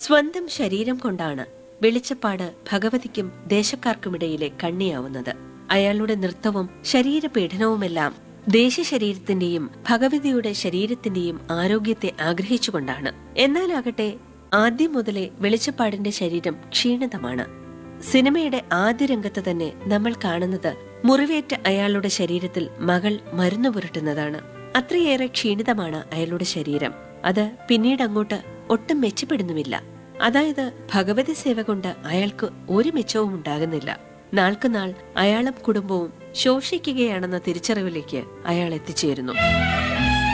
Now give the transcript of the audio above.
സ്വന്തം ശരീരം കൊണ്ടാണ് വെളിച്ചപ്പാട് ഭഗവതിക്കും ദേശക്കാർക്കുമിടയിലെ കണ്ണിയാവുന്നത്. അയാളുടെ നൃത്തവും ശരീരപീഡനവുമെല്ലാം ദേശശരീരത്തിന്റെയും ഭഗവതിയുടെ ശരീരത്തിന്റെയും ആരോഗ്യത്തെ ആഗ്രഹിച്ചുകൊണ്ടാണ്. എന്നാലാകട്ടെ ആദ്യം മുതലേ വെളിച്ചപ്പാടിന്റെ ശരീരം ക്ഷീണിതമാണ്. സിനിമയുടെ ആദ്യ രംഗത്ത് തന്നെ നമ്മൾ കാണുന്നത് മുറിവേറ്റ അയാളുടെ ശരീരത്തിൽ മകൾ മരുന്ന് പുരട്ടുന്നതാണ്. അത്രയേറെ ക്ഷീണിതമാണ് അയാളുടെ ശരീരം. അത് പിന്നീട് അങ്ങോട്ട് ഒട്ടും മെച്ചപ്പെടുന്നുമില്ല. അതായത് ഭഗവതി സേവ കൊണ്ട് അയാൾക്ക് ഒരു മെച്ചവും ഉണ്ടാകുന്നില്ല. നാൾക്കുനാൾ അയാളും കുടുംബവും ശോഷിക്കുകയാണെന്ന തിരിച്ചറിവിലേക്ക് അയാൾ എത്തിച്ചേരുന്നു.